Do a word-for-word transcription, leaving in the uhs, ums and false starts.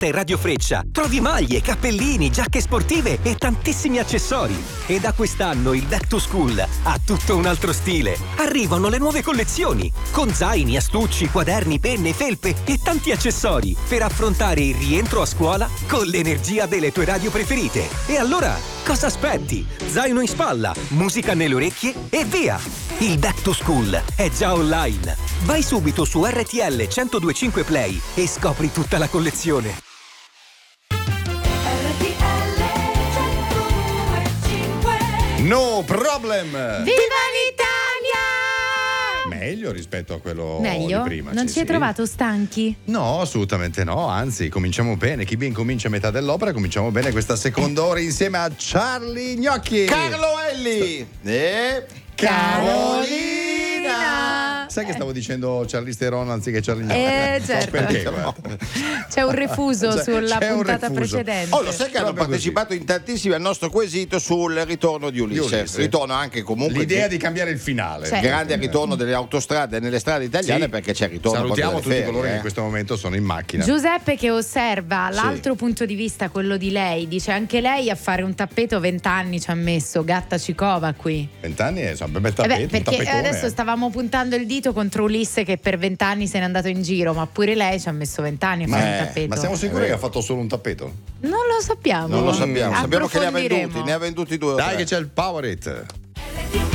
e Radio Freccia trovi maglie, cappellini, giacche sportive e tantissimi accessori. E da quest'anno il Back to School ha tutto un altro stile. Arrivano le nuove collezioni con zaini, astucci, quaderni, penne, felpe e tanti accessori per affrontare il rientro a scuola con l'energia delle tue radio preferite. E allora, cosa aspetti? Zaino in spalla, musica nelle orecchie e via! Il Back to School è già online. Vai subito su R T L centodue e cinque Play e scopri tutta la collezione. No problem! Viva l'Italia! Meglio rispetto a quello Meglio? di prima. Non sì, ci hai sì. trovato stanchi? No, assolutamente no, anzi cominciamo bene. Chi ben comincia a metà dell'opera, cominciamo bene questa seconda ora insieme a Charlie Gnocchi, Carlo Elli e Carolina. Sai che stavo dicendo Charlie Theron anziché Charlie Gnocchi? Eh, certo. So perché, guarda. C'è un refuso C'è- sulla c'è un puntata refuso. precedente. Oh, lo sai che hanno Proprio partecipato in tantissimi al nostro quesito sul ritorno di Ulisse. Di Ulisse. Ritorno anche comunque L'idea di cambiare il finale. Cioè- grande ritorno delle autostrade nelle strade italiane, Sì. perché c'è il ritorno Salutiamo proprio tutti delle coloro che ferie, in questo momento sono in macchina. Giuseppe che osserva l'altro punto di vista, quello di lei, dice anche lei a fare un tappeto vent'anni ci ha messo, gatta Cicova qui. Vent'anni è sempre un bel Eh tappeto, beh, un perché tappetone. adesso stavamo puntando il dito contro Ulisse che per vent'anni se n'è andato in giro, ma pure lei ci ha messo vent'anni a Ma, fare un eh, tappeto. ma siamo sicuri che ha fatto solo un tappeto? Non lo sappiamo. Non lo sappiamo, sappiamo che ne ha Approfondiremo. venduti, ne ha venduti due o Dai tre. che c'è il Power It.